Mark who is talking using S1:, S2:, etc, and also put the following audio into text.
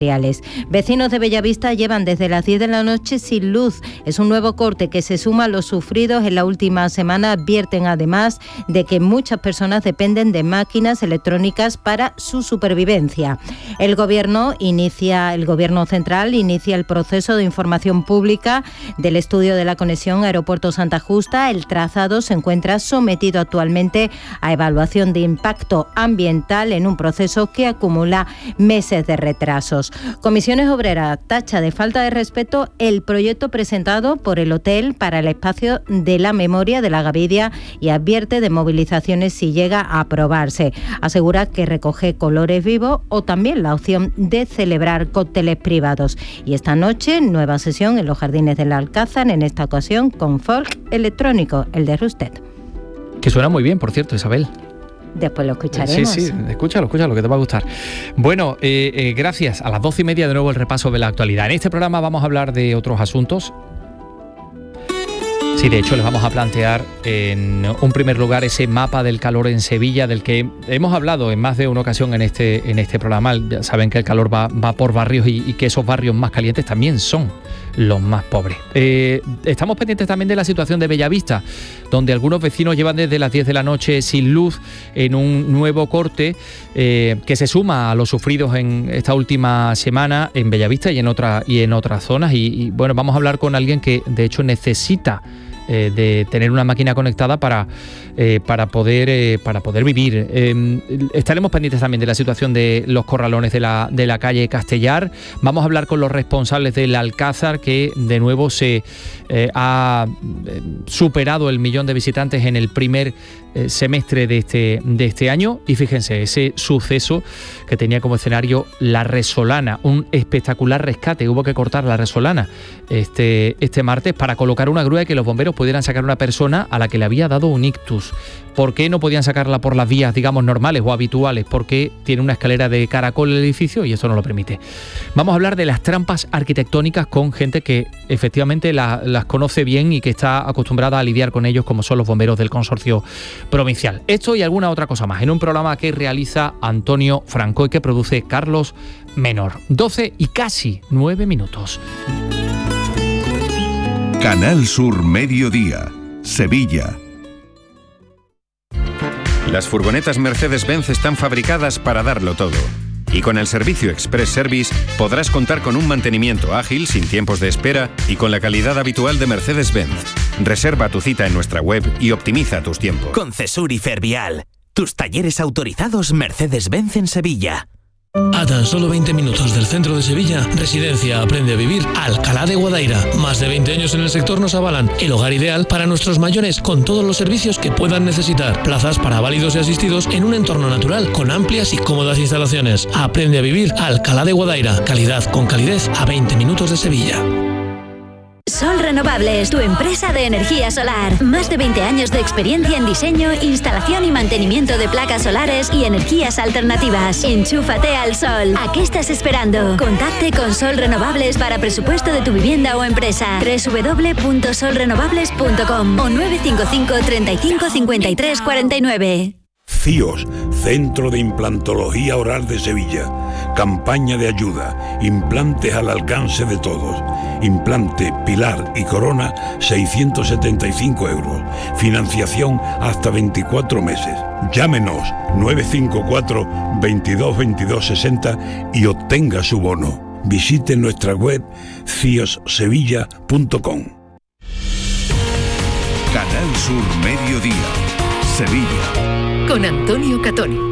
S1: Vecinos de Bellavista llevan desde las 10 de la noche sin luz. Es un nuevo corte que se suma a los sufridos en la última semana. Advierten además de que muchas personas dependen de máquinas electrónicas para su supervivencia. El Gobierno Central inicia el proceso de información pública del estudio de la conexión Aeropuerto Santa Justa. El trazado se encuentra sometido actualmente a evaluación de impacto ambiental en un proceso que acumula meses de retrasos. Comisiones Obreras tacha de falta de respeto el proyecto presentado por el Hotel para el Espacio de la Memoria de la Gavidia y advierte de movilizaciones si llega a aprobarse. Asegura que recoge colores vivos o también la opción de celebrar cócteles privados. Y esta noche, nueva sesión en los Jardines del Alcázar, en esta ocasión con folk electrónico, el de Rusted.
S2: Que suena muy bien, por cierto, Isabel.
S1: Después lo escucharemos.
S2: Sí, escúchalo, que te va a gustar. Bueno, gracias. A las 12:30 de nuevo el repaso de la actualidad. En este programa vamos a hablar de otros asuntos. Sí, de hecho les vamos a plantear en un primer lugar ese mapa del calor en Sevilla, del que hemos hablado en más de una ocasión en este programa. Ya saben que el calor va por barrios y que esos barrios más calientes también son los más pobres. Estamos pendientes también de la situación de Bellavista, donde algunos vecinos llevan desde las 10 de la noche sin luz en un nuevo corte que se suma a los sufridos en esta última semana en Bellavista y en otras zonas. Y bueno, vamos a hablar con alguien que de hecho necesita de tener una máquina conectada para poder vivir. Estaremos pendientes también de la situación de los corralones de la calle Castellar. Vamos a hablar con los responsables del Alcázar, que de nuevo se ha superado el 1.000.000 de visitantes en el primer semestre de este año. Y fíjense, ese suceso que tenía como escenario La Resolana, un espectacular rescate. Hubo que cortar La Resolana este martes para colocar una grúa y que los bomberos pudieran sacar a una persona a la que le había dado un ictus. ¿Por qué no podían sacarla por las vías, digamos, normales o habituales? Porque tiene una escalera de caracol el edificio y eso no lo permite. Vamos a hablar de las trampas arquitectónicas con gente que efectivamente las conoce bien y que está acostumbrada a lidiar con ellos, como son los bomberos del consorcio provincial. Esto y alguna otra cosa más en un programa que realiza Antonio Franco y que produce Carlos Menor. 12 y casi 9 minutos.
S3: Canal Sur Mediodía, Sevilla.
S4: Las furgonetas Mercedes-Benz están fabricadas para darlo todo. Y con el servicio Express Service podrás contar con un mantenimiento ágil, sin tiempos de espera y con la calidad habitual de Mercedes-Benz. Reserva tu cita en nuestra web y optimiza tus tiempos.
S5: Concesur y Fervial, tus talleres autorizados Mercedes-Benz en Sevilla.
S6: A tan solo 20 minutos del centro de Sevilla, Residencia Aprende a Vivir Alcalá de Guadaira. Más de 20 años en el sector nos avalan el hogar ideal para nuestros mayores con todos los servicios que puedan necesitar. Plazas para válidos y asistidos en un entorno natural con amplias y cómodas instalaciones. Aprende a Vivir Alcalá de Guadaira. Calidad con calidez a 20 minutos de Sevilla.
S7: Sol Renovables, tu empresa de energía solar. Más de 20 años de experiencia en diseño, instalación y mantenimiento de placas solares y energías alternativas. Enchúfate al sol. ¿A qué estás esperando? Contacte con Sol Renovables para presupuesto de tu vivienda o empresa. www.solrenovables.com o 955 35 53 49.
S8: CIOS, Centro de Implantología Oral de Sevilla. Campaña de ayuda. Implantes al alcance de todos. Implante, pilar y corona, 675 euros. Financiación hasta 24 meses. Llámenos 954 22 22 60 y obtenga su bono. Visite nuestra web ciossevilla.com.
S3: Canal Sur Mediodía, Sevilla.
S9: Con Antonio Catoni.